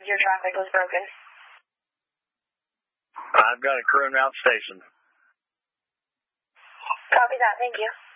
your traffic was broken? I've got a crew in Route Station. Copy that. Thank you.